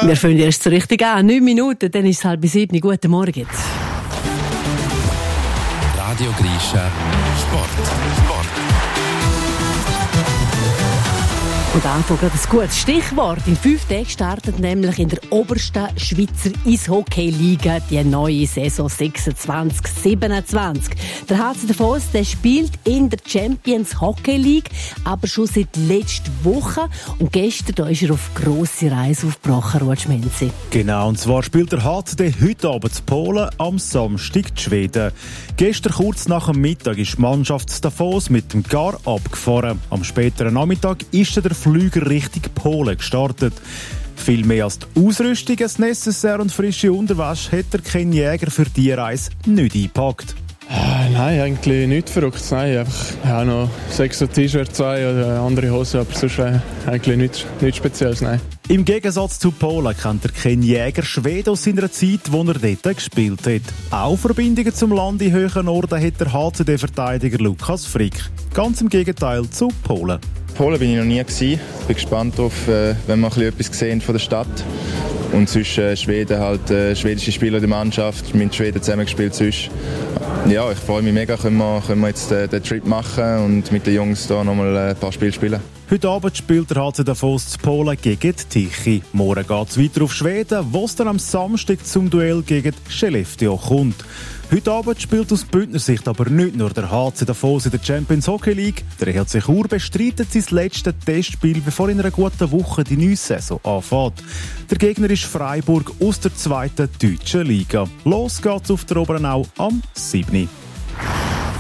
Wir fangen erst so richtig an. 9 Minuten, dann ist es 6:30. Guten Morgen. Radio Grischa Sport. Und Anfang gerade ein gutes Stichwort. In 5 Tagen startet nämlich in der obersten Schweizer Eishockey-Liga die neue Saison 26/27. Der HC Davos, der spielt in der Champions Hockey League, aber schon seit letzter Woche. Und gestern da ist er auf grosse Reise aufgebrochen, Ruud Schmenzi. Genau, und zwar spielt der HCD heute Abend zu Polen, am Samstag die Schweden. Gestern kurz nach dem Mittag ist die Mannschaft zu Davos mit dem Gar abgefahren. Am späteren Nachmittag ist der Flüger Richtung Polen gestartet. Viel mehr als die Ausrüstung, ein Necessaire und frische Unterwäsche hat der Ken Jäger für die Reise nicht eingepackt. Nein, eigentlich nichts Verrücktes. Nein, einfach noch 6 T-Shirt, 2 oder andere Hosen, aber sonst eigentlich nichts Spezielles. Nein. Im Gegensatz zu Polen kennt der Ken Jäger Schweden aus seiner Zeit, wo er dort gespielt hat. Auch Verbindungen zum Land in höheren Norden hat der HCD-Verteidiger Lukas Frick. Ganz im Gegenteil zu Polen. Polen bin ich noch nie gewesen. Bin gespannt darauf, wenn wir etwas sehen von der Stadt. Und sonst Schweden, halt schwedische Spieler der Mannschaft, mit Schweden zusammengespielt sonst. Ja, ich freue mich mega, können wir jetzt den Trip machen und mit den Jungs da nochmal ein paar Spiele spielen. Heute Abend spielt der HC Davos zu Polen gegen die Tichy. Morgen geht es weiter auf Schweden, wo es dann am Samstag zum Duell gegen Skellefteå kommt. Heute Abend spielt aus Bündner Sicht aber nicht nur der HC Davos in der Champions Hockey League. Der EHC Chur bestreitet sein letztes Testspiel, bevor in einer guten Woche die neue Saison anfängt. Der Gegner ist Freiburg aus der 2. deutschen Liga. Los geht's auf der Obernau am 7.